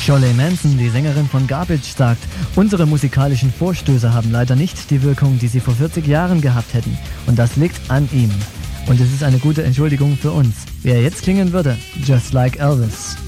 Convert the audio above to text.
Shirley Manson, die Sängerin von Garbage, sagt, unsere musikalischen Vorstöße haben leider nicht die Wirkung, die sie vor 40 Jahren gehabt hätten. Und das liegt an ihm. Und es ist eine gute Entschuldigung für uns. Wie er jetzt klingen würde, just like Elvis.